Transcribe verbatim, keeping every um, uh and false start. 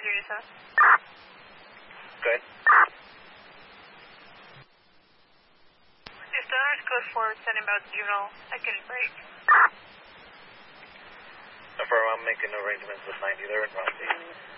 zero seven. Good. If the owners code forward, send about juvenile second break. Affirm, I'm making arrangements with ninety there in Rossi.